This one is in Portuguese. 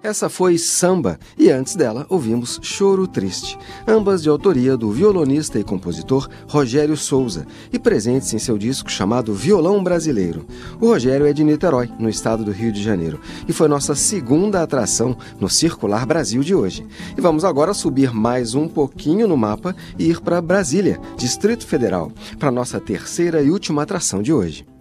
Essa foi Samba e antes dela ouvimos Choro Triste, ambas de autoria do violonista e compositor Rogério Souza e presentes em seu disco chamado Violão Brasileiro. O Rogério é de Niterói, no estado do Rio de Janeiro, e foi nossa segunda atração no Circular Brasil de hoje. E vamos agora subir mais um pouquinho no mapa e ir para Brasília, Distrito Federal, para nossa terceira e última atração de hoje.